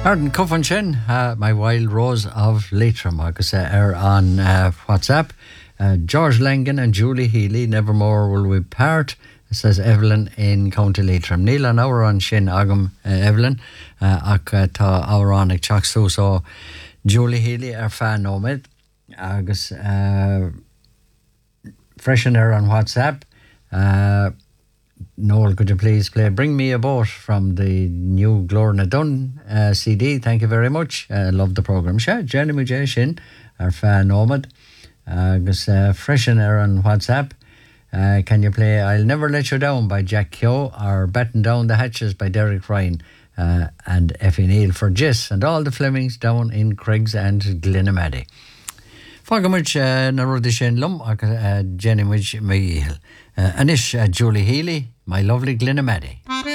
Arden Cuffin Shin, my wild rose of Leitrim, agus on WhatsApp. George Langan and Julie Healy, nevermore will we part, says Evelyn in County Leitrim. Neil an hour on Shin Agam Evelyn, ta hour on ag Chaxu, so Julie Healy fan nomad, agus freshener on WhatsApp. Noel, could you please play Bring Me a Boat from the new Glorna Dunn CD? Thank you very much. Love the programme. Jenny Mujay Shin, our fan nomad. Freshener on WhatsApp. Can you play I'll Never Let You Down by Jack Keogh or Batten Down the Hatches by Derek Ryan and Effie Neal for Jess and all the Flemings down in Craigs and Glenamaddy. Fágamid na rudi sin lum Jenny Mujay Anish Julie Healy, My Lovely Glenamaddy.